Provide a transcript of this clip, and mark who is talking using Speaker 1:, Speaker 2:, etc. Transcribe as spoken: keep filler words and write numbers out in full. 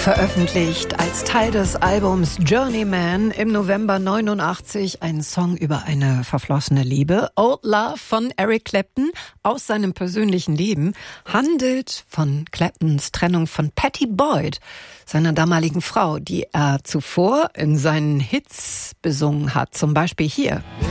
Speaker 1: Veröffentlicht als Teil des Albums Journeyman im November neunundachtzig ein Song über eine verflossene Liebe. Old Love von Eric Clapton aus seinem persönlichen Leben handelt von Claptons Trennung von Pattie Boyd, seiner damaligen Frau, die er zuvor in seinen Hits besungen hat. Zum Beispiel hier.